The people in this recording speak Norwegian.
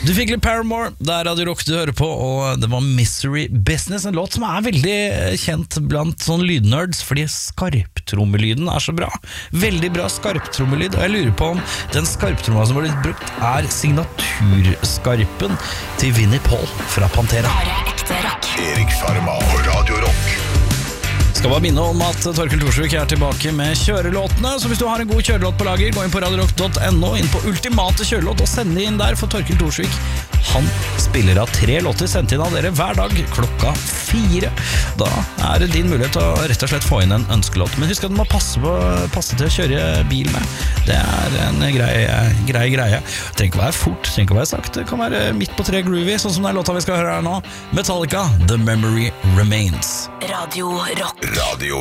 Du fikk litt Paramore, der Radio Rock du hører på, og det var Misery Business, en låt som veldig kjent blant sånne lydnerds, fordi skarptrommelyden så bra. Veldig bra skarptrommelyd, og jeg lurer på om den skarptromma som var brukt signaturskarpen til Vinnie Paul fra Pantera. Bare ekte rock. Erik Sjarma på Radio Rock. Skal bare minne om at Torkel Thorsvik tilbake med kjørelåtene, så hvis du har en god kjørelåt på lager, gå inn på radiorock.no, inn på ultimate kjørelåt og send det inn der for Torkel Thorsvik. Han spiller av 3 låter sendt inn av dere hver dag klokka 4. Da det din mulighet til å rett og slett få inn en ønskelåt. Men husk at du må passe til å kjøre bil med. Det en grei greie. Det trenger ikke være fort, det trenger ikke være sagt. Det kan være midt på 3 groovy, sånn som den låta vi skal høre her nå. Metallica, The Memory Remains. Radio Rock. Radio